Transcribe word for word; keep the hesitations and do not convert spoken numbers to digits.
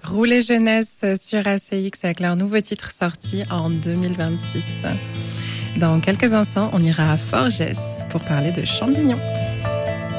Roulet Jeunesse sur A C X avec leur nouveau titre sorti en deux mille vingt-six. Dans quelques instants, on ira à Forges pour parler de champignons.